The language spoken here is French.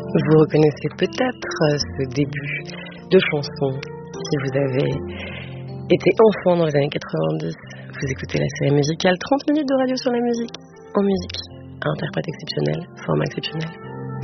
Vous reconnaissez peut-être ce début de chanson si vous avez été enfant dans les années 90. Vous écoutez la série musicale 30 minutes de radio sur la musique, en musique, interprète exceptionnel, format exceptionnel.